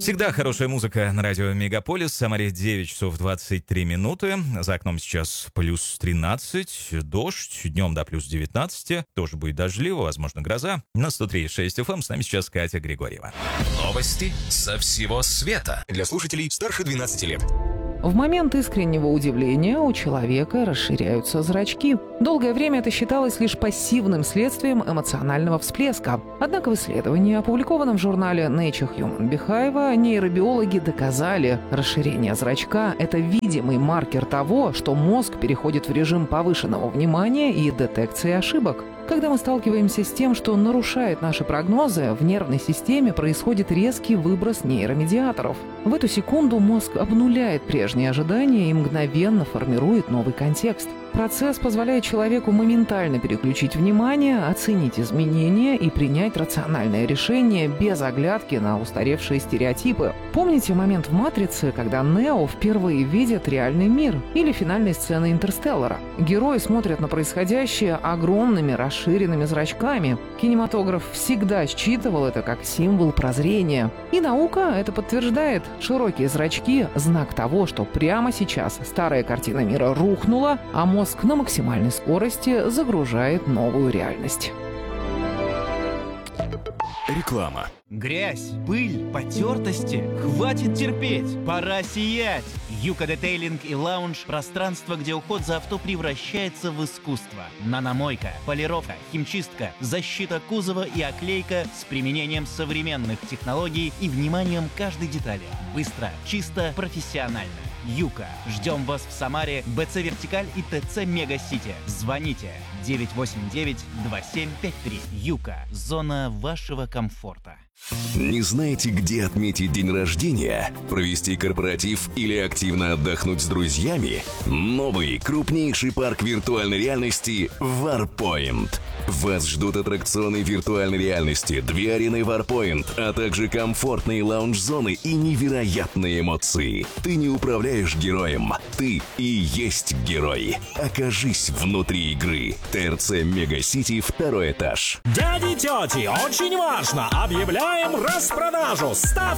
Всегда хорошая музыка на радио Мегаполис. В Самаре 9 часов 23 минуты. За окном сейчас плюс 13, дождь, днем до плюс 19. Тоже будет дождливо, возможно, гроза. На 103.6 FM с нами сейчас Катя Григорьева. Новости со всего света. Для слушателей старше 12 лет. В момент искреннего удивления у человека расширяются зрачки. Долгое время это считалось лишь пассивным следствием эмоционального всплеска. Однако в исследовании, опубликованном в журнале Nature Human Behavior, нейробиологи доказали, расширение зрачка – это видимый маркер того, что мозг переходит в режим повышенного внимания и детекции ошибок. Когда мы сталкиваемся с тем, что нарушает наши прогнозы, в нервной системе происходит резкий выброс нейромедиаторов. В эту секунду мозг обнуляет прежние ожидания и мгновенно формирует новый контекст. Процесс позволяет человеку моментально переключить внимание, оценить изменения и принять рациональное решение без оглядки на устаревшие стереотипы. Помните момент в «Матрице», когда Нео впервые видит реальный мир? Или финальной сцены «Интерстеллара»? Герои смотрят на происходящее огромными расширенными зрачками. Кинематограф всегда считывал это как символ прозрения. И наука это подтверждает. Широкие зрачки – знак того, что прямо сейчас старая картина мира рухнула, а мозг на максимальной скорости загружает новую реальность. Реклама. Грязь, пыль, потертости. Хватит терпеть, пора сиять. Юка Детейлинг и Лаунж – пространство, где уход за авто превращается в искусство. Наномойка, полировка, химчистка, защита кузова и оклейка с применением современных технологий и вниманием к каждой детали. Быстро, чисто, профессионально. Юка. Ждем вас в Самаре, БЦ Вертикаль и ТЦ Мега-Сити. Звоните 989-2753. Юка. Зона вашего комфорта. Не знаете, где отметить день рождения, провести корпоратив или активно отдохнуть с друзьями? Новый, крупнейший парк виртуальной реальности Warpoint. Вас ждут аттракционы виртуальной реальности, 2 арены Warpoint, а также комфортные лаунж-зоны и невероятные эмоции. Ты не управляешь героем, ты и есть герой. Окажись внутри игры. ТРЦ Мега-Сити, 2-й этаж. Дяди и тети, очень важно! Объявляем распродажу! Ставь